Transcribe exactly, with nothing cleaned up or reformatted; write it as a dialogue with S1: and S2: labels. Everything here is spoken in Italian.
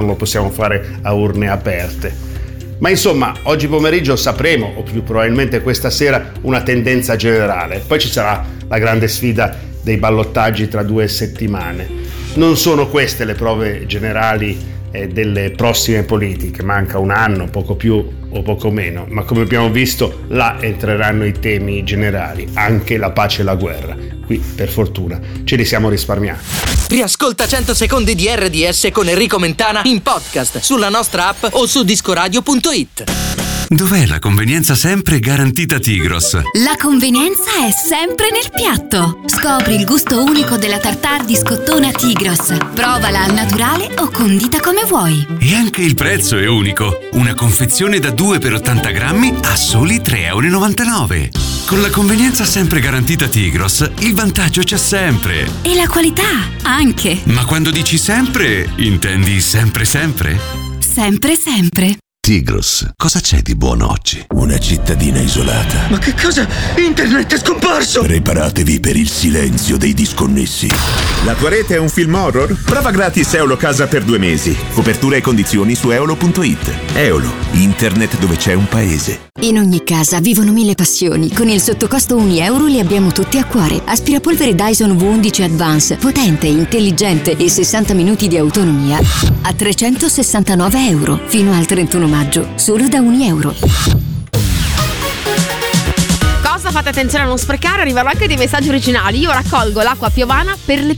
S1: lo possiamo fare a urne aperte. Ma insomma, oggi pomeriggio sapremo, o più probabilmente questa sera, una tendenza generale. Poi ci sarà la grande sfida dei ballottaggi tra due settimane. Non sono queste le prove generali eh, delle prossime politiche, manca un anno, poco più o poco meno, ma come abbiamo visto là entreranno i temi generali, anche la pace e la guerra. Qui per fortuna ce li siamo risparmiati.
S2: Riascolta cento secondi di R D S con Enrico Mentana in podcast sulla nostra app o su discoradio punto it.
S3: Dov'è la convenienza sempre garantita Tigros?
S4: La convenienza è sempre nel piatto. Scopri il gusto unico della tartare di scottona Tigros. Provala al naturale o condita come vuoi.
S3: E anche il prezzo è unico. Una confezione da due per ottanta grammi a soli tre e novantanove euro. Con la convenienza sempre garantita Tigros, il vantaggio c'è sempre.
S4: E la qualità anche.
S3: Ma quando dici sempre, intendi sempre sempre?
S4: Sempre sempre.
S5: Tigros, cosa c'è di buono oggi?
S6: Una cittadina isolata.
S7: Ma che cosa? Internet è scomparso!
S6: Preparatevi per il silenzio dei disconnessi.
S8: La tua rete è un film horror? Prova gratis Eolo Casa per due mesi. Copertura e condizioni su eolo punto it. Eolo, internet dove c'è un paese.
S9: In ogni casa vivono mille passioni. Con il sottocosto un euro li abbiamo tutti a cuore. Aspirapolvere Dyson V undici Advance, potente, intelligente e sessanta minuti di autonomia a trecentosessantanove euro. Fino al trentuno maggio, solo da un euro.
S10: Cosa? Fate attenzione a non sprecare, arrivano anche dei messaggi originali. Io raccolgo l'acqua piovana per le